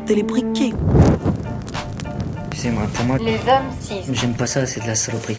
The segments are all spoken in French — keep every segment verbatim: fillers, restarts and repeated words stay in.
T'es les briquets. Tu sais, moi, pour moi, Les hommes cis. j'aime pas ça, c'est de la saloperie.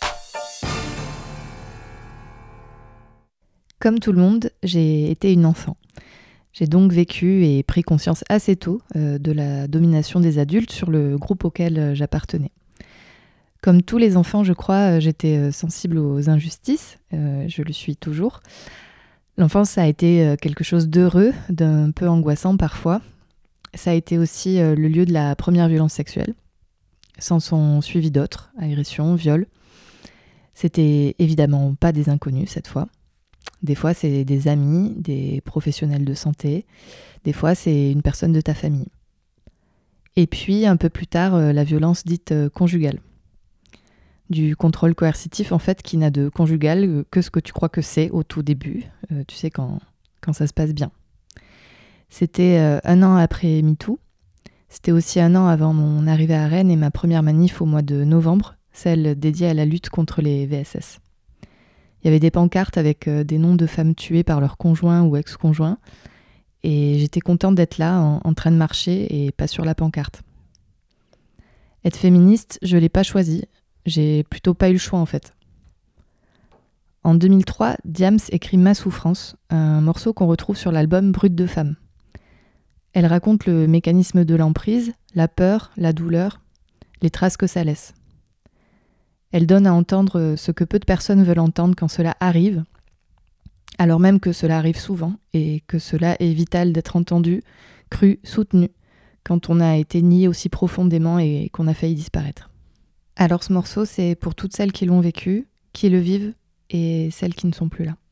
Comme tout le monde, j'ai été une enfant. J'ai donc vécu et pris conscience assez tôt euh, de la domination des adultes sur le groupe auquel euh, j'appartenais. Comme tous les enfants, je crois, j'étais euh, sensible aux injustices, euh, je le suis toujours. L'enfance a été euh, quelque chose d'heureux, d'un peu angoissant parfois. Ça a été aussi euh, le lieu de la première violence sexuelle. S'en sont suivis d'autres, agressions, viols. C'était évidemment pas des inconnus cette fois. Des fois, c'est des amis, des professionnels de santé. Des fois, c'est une personne de ta famille. Et puis, un peu plus tard, euh, la violence dite euh, conjugale. Du contrôle coercitif, en fait, qui n'a de conjugal euh, que ce que tu crois que c'est au tout début. Euh, tu sais, quand, quand ça se passe bien. C'était euh, un an après MeToo. C'était aussi un an avant mon arrivée à Rennes et ma première manif au mois de novembre, celle dédiée à la lutte contre les V S S. Il y avait des pancartes avec euh, des noms de femmes tuées par leurs conjoints ou ex-conjoints. Et j'étais contente d'être là, en, en train de marcher et pas sur la pancarte. Être féministe, je ne l'ai pas choisi. J'ai plutôt pas eu le choix en fait. En deux mille trois, Diams écrit Ma souffrance, un morceau qu'on retrouve sur l'album Brut de femme. Elle raconte le mécanisme de l'emprise, la peur, la douleur, les traces que ça laisse. Elle donne à entendre ce que peu de personnes veulent entendre quand cela arrive, alors même que cela arrive souvent et que cela est vital d'être entendu, cru, soutenu, quand on a été nié aussi profondément et qu'on a failli disparaître. Alors ce morceau, c'est pour toutes celles qui l'ont vécu, qui le vivent et celles qui ne sont plus là.